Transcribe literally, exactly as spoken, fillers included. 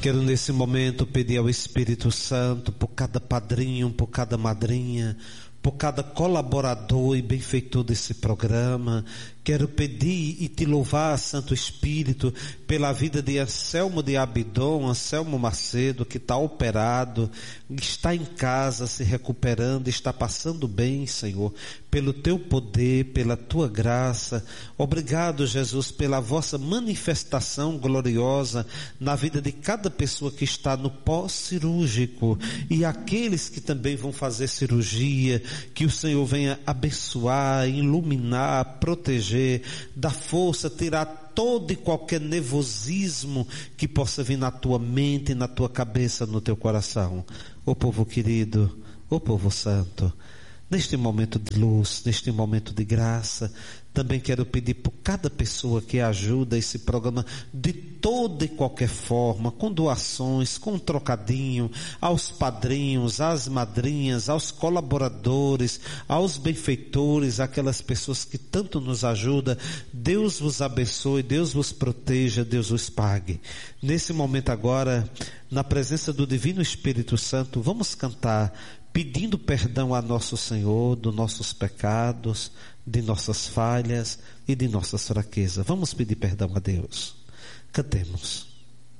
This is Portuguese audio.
Quero nesse momento pedir ao Espírito Santo por cada padrinho, por cada madrinha, por cada colaborador e benfeitor desse programa. Quero pedir e te louvar, Santo Espírito, pela vida de Anselmo de Abidom, Anselmo Macedo, que está operado, está em casa se recuperando, está passando bem, Senhor, pelo teu poder, pela tua graça. Obrigado, Jesus, pela vossa manifestação gloriosa na vida de cada pessoa que está no pós-cirúrgico e aqueles que também vão fazer cirurgia. Que o Senhor venha abençoar, iluminar, proteger, dar força, tirar todo e qualquer nervosismo que possa vir na tua mente, na tua cabeça, no teu coração. Ô povo querido, ô povo santo, neste momento de luz, neste momento de graça, também quero pedir por cada pessoa que ajuda esse programa de toda e qualquer forma, com doações, com um trocadinho, aos padrinhos, às madrinhas, aos colaboradores, aos benfeitores, aquelas pessoas que tanto nos ajudam. Deus vos abençoe, Deus vos proteja, Deus vos pague. Nesse momento agora, na presença do Divino Espírito Santo, vamos cantar pedindo perdão a nosso Senhor dos nossos pecados, de nossas falhas e de nossas fraquezas. Vamos pedir perdão a Deus. Cantemos.